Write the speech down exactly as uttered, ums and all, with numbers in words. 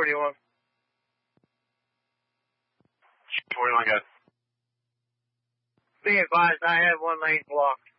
forty-one. forty-one, good. Be advised, I have one lane blocked.